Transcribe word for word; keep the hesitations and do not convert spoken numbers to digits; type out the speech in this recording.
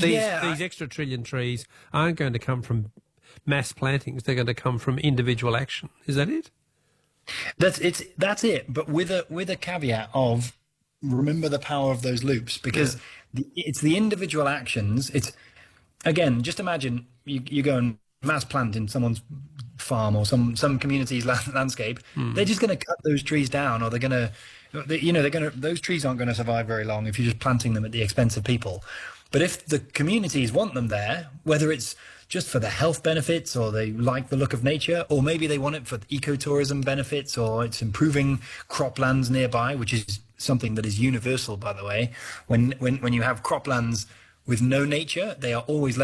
these Yeah, these I- extra trillion trees aren't going to come from mass plantings. They're going to come from individual action. Is that it? That's it's that's it, but with a with a caveat of remember the power of those loops because the, it's the individual actions. It's again, just imagine you you go and mass plant in someone's farm or some some community's land, landscape. They're just going to cut those trees down, or they're going to, they, you know, they're going to those trees aren't going to survive very long if you're just planting them at the expense of people. But if the communities want them there, whether it's just for the health benefits or they like the look of nature, or maybe they want it for ecotourism benefits or it's improving croplands nearby, which is something that is universal, by the way. When when when you have croplands with no nature, they are always